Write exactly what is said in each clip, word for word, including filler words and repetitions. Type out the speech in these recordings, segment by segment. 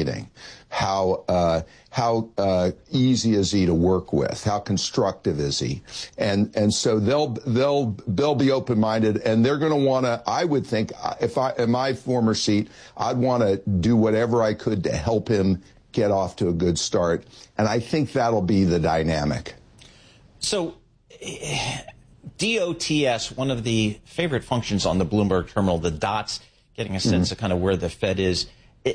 meeting? How uh, how uh, easy is he to work with? How constructive is he? And and so they'll they'll they'll be open-minded, and they're going to want to. I would think, if I in my former seat, I'd want to do whatever I could to help him get off to a good start. And I think that'll be the dynamic. So, D O T S, one of the favorite functions on the Bloomberg terminal, the dots, getting a sense mm-hmm. of kind of where the Fed is.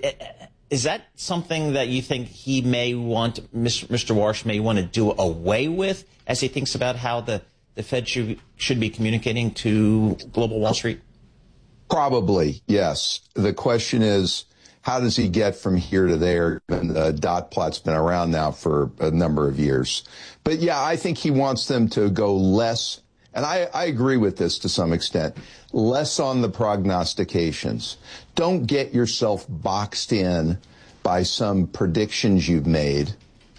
Is that something that you think he may want, Mister Warsh may want to do away with as he thinks about how the, the Fed should, should be communicating to global Wall Street? Probably, yes. The question is, how does he get from here to there? And the dot plot's been around now for a number of years. But yeah, I think he wants them to go less, and I, I agree with this to some extent, less on the prognostications. Don't get yourself boxed in by some predictions you've made.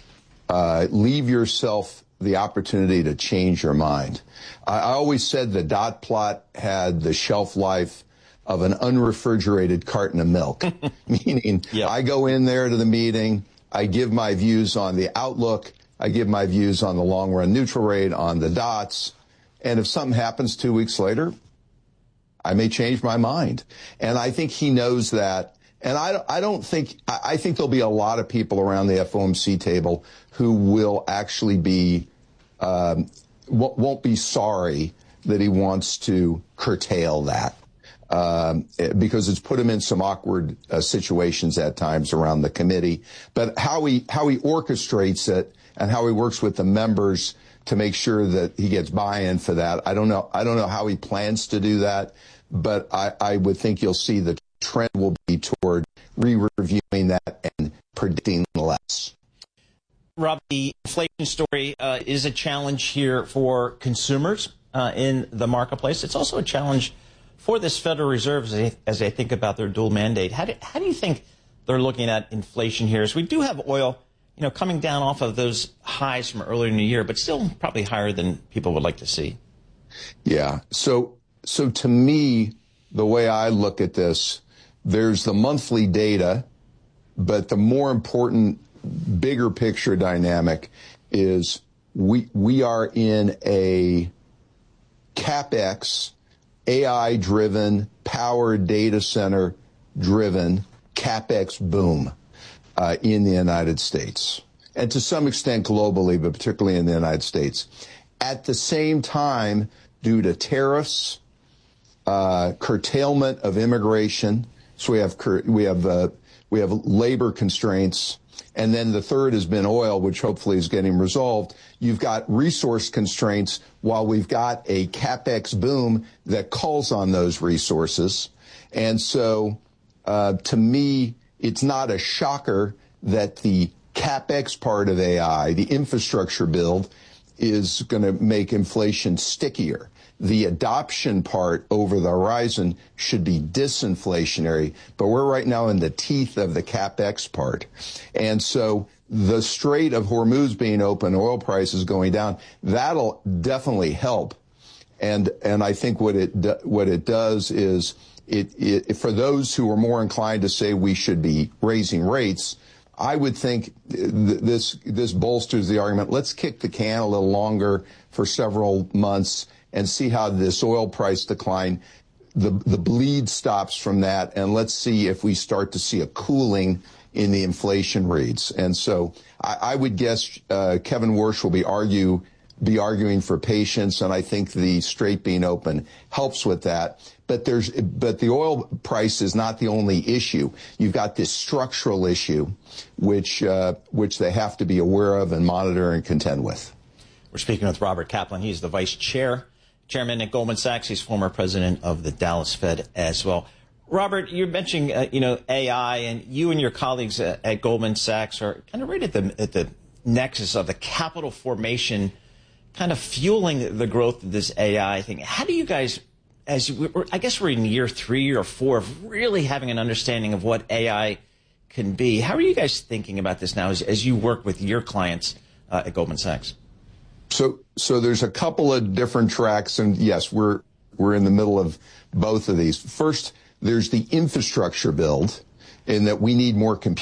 Uh, leave yourself the opportunity to change your mind. I, I always said the dot plot had the shelf life of an unrefrigerated carton of milk, meaning yep. I go in there to the meeting, I give my views on the outlook, I give my views on the long-run neutral rate, on the dots, and if something happens two weeks later, I may change my mind. And I think he knows that. And I, I don't think, I think there'll be a lot of people around the F O M C table who will actually be, um, won't be sorry that he wants to curtail that. Um, because it's put him in some awkward uh, situations at times around the committee. But how he how he orchestrates it and how he works with the members to make sure that he gets buy-in for that, I don't know. I don't know how he plans to do that, but I, I would think you'll see the trend will be toward re-reviewing that and predicting less. Rob, the inflation story uh, is a challenge here for consumers uh, in the marketplace. It's also a challenge for this Federal Reserve, as they, as they think about their dual mandate. How do, how do you think they're looking at inflation here? As we do have oil, you know, coming down off of those highs from earlier in the year, but still probably higher than people would like to see. Yeah. So, so to me, the way I look at this, there's the monthly data, but the more important, bigger picture dynamic is we we are in a CapEx, A I-driven, power data center-driven CapEx boom uh, in the United States, and to some extent globally, but particularly in the United States. At the same time, due to tariffs, uh, curtailment of immigration, so we have we have uh, we have labor constraints. And then the third has been oil, which hopefully is getting resolved. You've got resource constraints while we've got a CapEx boom that calls on those resources. And so, uh, to me, it's not a shocker that the CapEx part of A I, the infrastructure build, is going to make inflation stickier. The adoption part over the horizon should be disinflationary, but we're right now in the teeth of the CapEx part. And so the Strait of Hormuz being open, oil prices going down, that'll definitely help. And and I think what it do, what it does is it, it for those who are more inclined to say we should be raising rates, I would think th- this this bolsters the argument. Let's kick the can a little longer for several months and see how this oil price decline, the the bleed stops from that, and let's see if we start to see a cooling in the inflation reads. And so I, I would guess uh, Kevin Warsh will be argue be arguing for patience, and I think the Strait being open helps with that. But there's but the oil price is not the only issue. You've got this structural issue, which uh, which they have to be aware of and monitor and contend with. We're speaking with Robert Kaplan. He's the vice chair. Chairman at Goldman Sachs. He's former president of the Dallas Fed as well. Robert, you're mentioning, uh, you know, A I, and you and your colleagues at, at Goldman Sachs are kind of right at the at the nexus of the capital formation, kind of fueling the growth of this A I thing. How do you guys, as we're, I guess we're in year three or four of really having an understanding of what A I can be. How are you guys thinking about this now as, as you work with your clients uh, at Goldman Sachs? So, so there's a couple of different tracks, and yes, we're we're in the middle of both of these. First, there's the infrastructure build, in that we need more compute.